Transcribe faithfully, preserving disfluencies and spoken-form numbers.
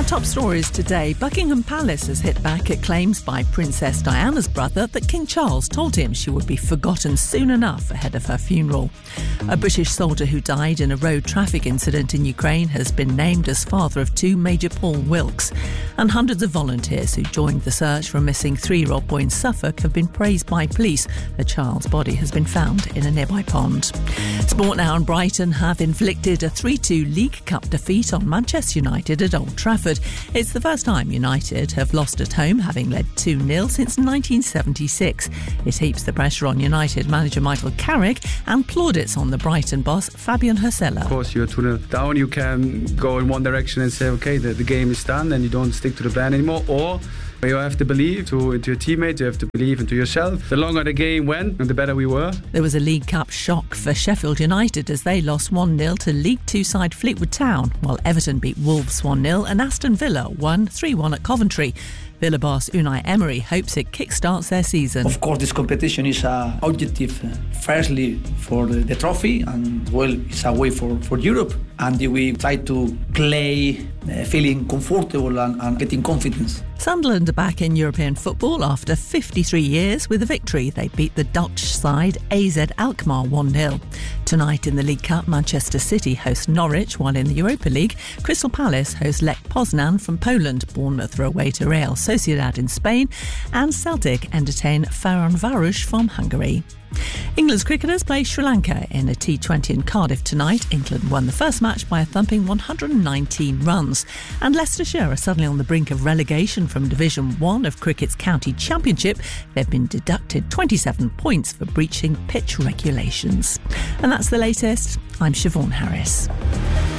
top stories today. Buckingham Palace has hit back at claims by Princess Diana's brother that King Charles told him she would be forgotten soon enough ahead of her funeral. A British soldier who died in a road traffic incident in Ukraine has been named as father of two Major Paul Wilkes. And hundreds of volunteers who joined the search for a missing three-year-old boy in Suffolk have been praised by police. A child's body has been found in a nearby pond. Sport now, and Brighton have inflicted a three two League Cup defeat on Manchester United at Old Trafford. It's the first time United have lost at home, having led two nil since nineteen seventy-six. It heaps the pressure on United manager Michael Carrick and plaudits on the Brighton boss Fabian Hersella. Of course, you're two nil down. You can go in one direction and say, OK, the, the game is done, and you don't stick to the plan anymore. Or you have to believe to, into your teammates, you have to believe into yourself. The longer the game went, the better we were. There was a League Cup shock for Sheffield United as they lost one nil to League Two side Fleetwood Town, while Everton beat Wolves one nil and Aston Villa won three one at Coventry. Villa boss Unai Emery hopes it kickstarts their season. Of course, this competition is an objective, uh, firstly for the, the trophy, and well, it's a way for, for Europe. And we try to play uh, feeling comfortable and, and getting confidence. Sunderland are back in European football after fifty-three years with a victory. They beat the Dutch side A Z Alkmaar one nil. Tonight in the League Cup, Manchester City host Norwich, while in the Europa League, Crystal Palace host Lech Poznan from Poland. Bournemouth are away to Real Sociedad in Spain, and Celtic entertain Ferencváros from Hungary. England's cricketers play Sri Lanka in a T twenty in Cardiff tonight. England won the first match by a thumping one hundred nineteen runs. And Leicestershire are suddenly on the brink of relegation from Division one of cricket's county championship. They've been deducted twenty-seven points for breaching pitch regulations. And that's the latest. I'm Siobhan Harris.